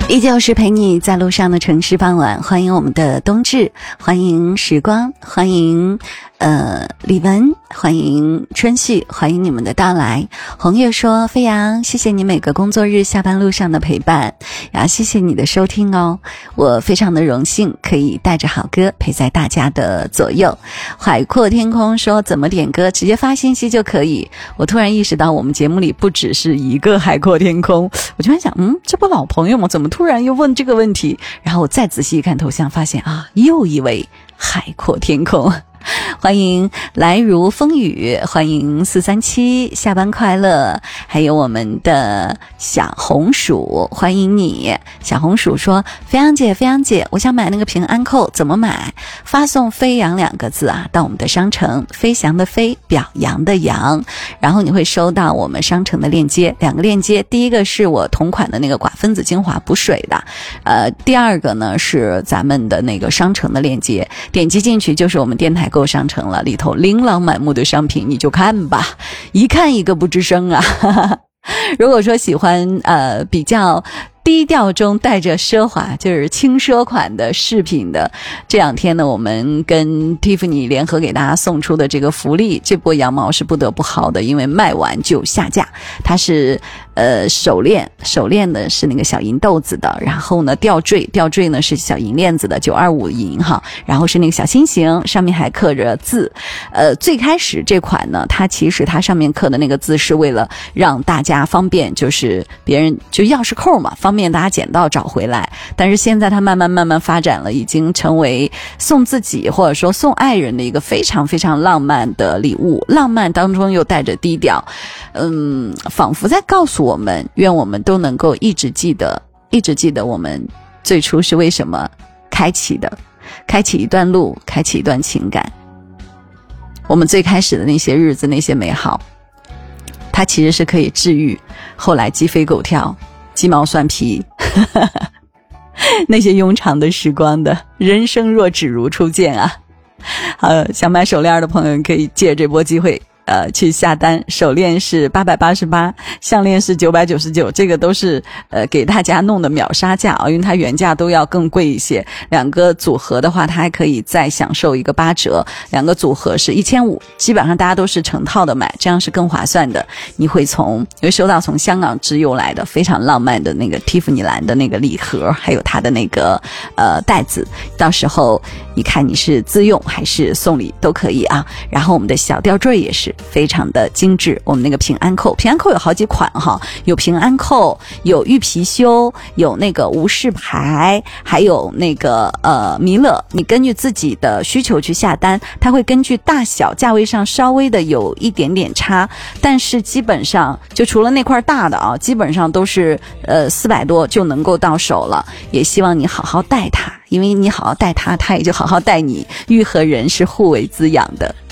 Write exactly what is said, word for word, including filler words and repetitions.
依旧是陪你在路上的城市傍晚，欢迎我们的冬至，欢迎时光，欢迎呃李文，欢迎春旭，欢迎你们的到来。红月说，飞扬，谢谢你每个工作日下班路上的陪伴，也谢谢你的收听哦，我非常的荣幸可以带着好歌陪在大家的左右。海阔天空说，怎么点歌，直接发信息就可以。我突然意识到我们节目里不只是一个海阔天空，我就在想，嗯，这不老朋友吗？怎么突然又问这个问题？然后我再仔细一看头像，发现啊，又一位海阔天空。欢迎来如风雨，欢迎四三七，下班快乐，还有我们的小红薯，欢迎你。小红薯说，飞扬姐飞扬姐，我想买那个平安扣，怎么买？发送飞扬两个字啊到我们的商城，飞翔的飞，表扬的扬，然后你会收到我们商城的链接，两个链接，第一个是我同款的那个寡分子精华补水的，呃，第二个呢是咱们的那个商城的链接，点击进去就是我们电台购商城了，里头琳琅满目的商品，你就看吧，一看一个不吱声啊。如果说喜欢呃比较低调中带着奢华，就是轻奢款的饰品的，这两天呢我们跟 Tiffany 联合给大家送出的这个福利，这波羊毛是不得不薅的，因为卖完就下架。它是呃手链，手链呢是那个小银豆子的，然后呢吊坠，吊坠呢是小银链子的九二五银哈，然后是那个小心形，上面还刻着字。呃最开始这款呢，它其实它上面刻的那个字是为了让大家方便，就是别人就钥匙扣嘛，方便大家捡到找回来。但是现在它慢慢慢慢发展了，已经成为送自己或者说送爱人的一个非常非常浪漫的礼物，浪漫当中又带着低调，嗯，仿佛在告诉我们，愿我们都能够一直记得一直记得我们最初是为什么开启的，开启一段路，开启一段情感。我们最开始的那些日子，那些美好，它其实是可以治愈后来鸡飞狗跳鸡毛蒜皮那些庸长的时光的。人生若只如初见啊。呃，想买手链的朋友可以借这波机会呃，去下单，手链是八百八十八，项链是九百九十九，这个都是呃给大家弄的秒杀价啊，因为它原价都要更贵一些。两个组合的话，它还可以再享受一个八折，两个组合是一千五，基本上大家都是成套的买，这样是更划算的。你会从你会收到从香港直邮来的非常浪漫的那个蒂芙尼蓝的那个礼盒，还有它的那个呃袋子，到时候你看你是自用还是送礼都可以啊。然后我们的小吊坠也是非常的精致，我们那个平安扣，平安扣有好几款哈，有平安扣，有玉貔貅，有那个无事牌，还有那个呃弥勒，你根据自己的需求去下单，它会根据大小价位上稍微的有一点点差，但是基本上就除了那块大的啊，基本上都是呃四百多就能够到手了。也希望你好好带它，因为你好好带它，它也就好好带你，玉和人是互为滋养的。